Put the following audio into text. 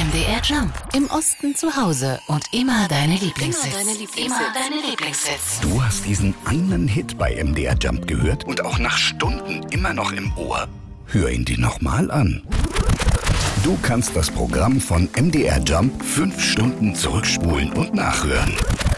MDR Jump. Im Osten zu Hause und immer deine Lieblingshits. Du hast diesen einen Hit bei MDR Jump gehört und auch nach Stunden immer noch im Ohr. Hör ihn dir nochmal an. Du kannst das Programm von MDR Jump 5 Stunden zurückspulen und nachhören.